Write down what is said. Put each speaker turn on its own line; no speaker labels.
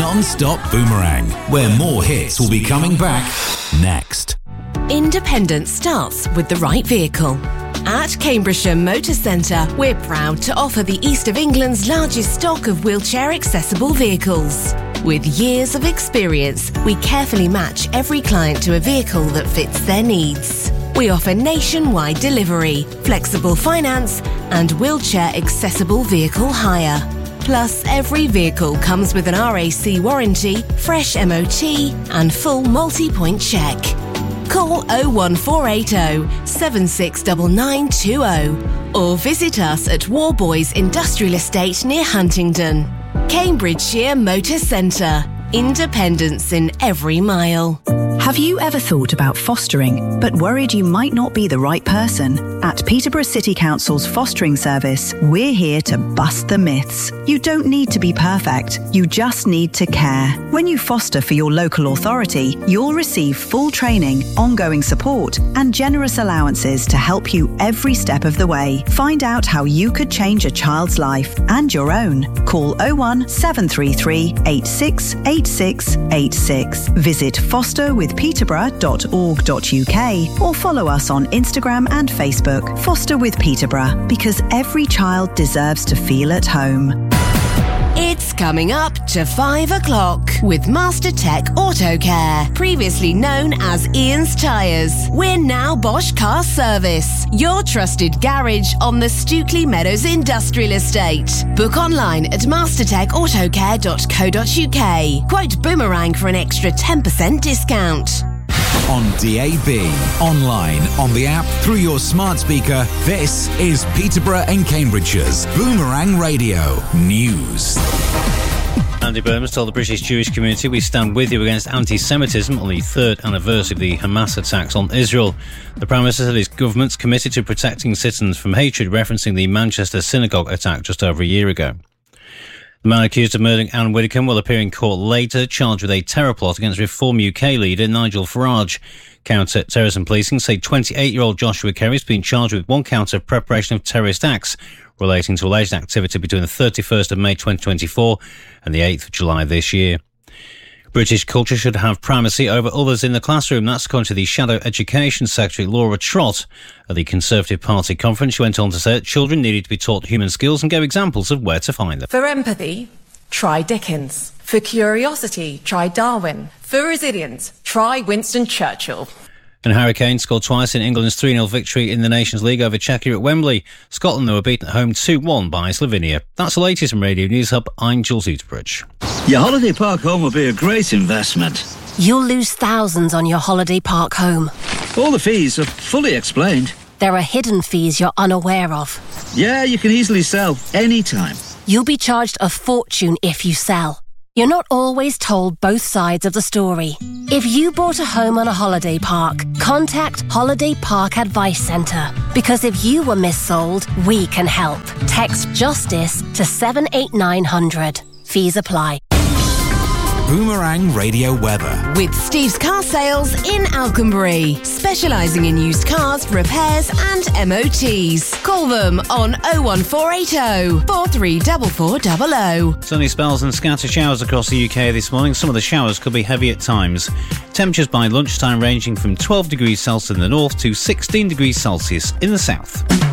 non-stop Boomerang, where more hits will be coming back next.
Independence starts with the right vehicle. At Cambridgeshire Motor Centre, we're proud to offer the East of England's largest stock of wheelchair-accessible vehicles. With years of experience, we carefully match every client to a vehicle that fits their needs. We offer nationwide delivery, flexible finance, and wheelchair-accessible vehicle hire. Plus, every vehicle comes with an RAC warranty, fresh MOT, and full multi-point check. Call 01480 769920 or visit us at Warboys Industrial Estate near Huntingdon. Cambridgeshire Motor Centre. Independence in every mile.
Have you ever thought about fostering, but worried you might not be the right person? At Peterborough City Council's fostering service, we're here to bust the myths. You don't need to be perfect, you just need to care. When you foster for your local authority, you'll receive full training, ongoing support, and generous allowances to help you every step of the way. Find out how you could change a child's life and your own. Call 01733 86 86 86. Visit fosterwithpeterborough.org.uk or follow us on Instagram and Facebook. Foster with Peterborough, because every child deserves to feel at home.
It's coming up to 5 o'clock with Master Tech Auto Care, previously known as Ian's Tyres. We're now Bosch Car Service, your trusted garage on the Stookley Meadows Industrial Estate. Book online at mastertechautocare.co.uk. Quote Boomerang for an extra 10% discount.
On DAB, online, on the app, through your smart speaker, this is Peterborough and Cambridgeshire's Boomerang Radio News.
Andy Burnham told the British Jewish community, we stand with you against anti-Semitism on the third anniversary of the Hamas attacks on Israel. The Prime Minister said his government's committed to protecting citizens from hatred, referencing the Manchester synagogue attack just over a year ago. The man accused of murdering Anne Widdecombe will appear in court later, charged with a terror plot against Reform UK leader Nigel Farage. Counter-terrorism policing say 28-year-old Joshua Kerry has been charged with one count of preparation of terrorist acts relating to alleged activity between the 31st of May 2024 and the 8th of July this year. British culture should have primacy over others in the classroom. That's according to the Shadow Education Secretary Laura Trott at the Conservative Party conference. She went on to say that children needed to be taught human skills and gave examples of where to find them.
For empathy, try Dickens. For curiosity, try Darwin. For resilience, try Winston Churchill.
And Harry Kane scored twice in England's 3-0 victory in the Nations League over Czechia at Wembley. Scotland were beaten at home 2-1 by Slovenia. That's the latest from Radio News Hub. I'm Jules Eaterbridge.
Your holiday park home will be a great investment.
You'll lose thousands on your holiday park home.
All the fees are fully explained.
There are hidden fees you're unaware of.
Yeah, you can easily sell anytime.
You'll be charged a fortune if you sell. You're not always told both sides of the story. If you bought a home on a holiday park, contact Holiday Park Advice Centre. Because if you were missold, we can help. Text JUSTICE to 78900. Fees apply.
Boomerang Radio Weather.
With Steve's Car Sales in Alconbury, specialising in used cars, repairs and MOTs. Call them on 01480 434400.
Sunny spells and scattered showers across the UK this morning. Some of the showers could be heavy at times. Temperatures by lunchtime ranging from 12 degrees Celsius in the north to 16 degrees Celsius in the south.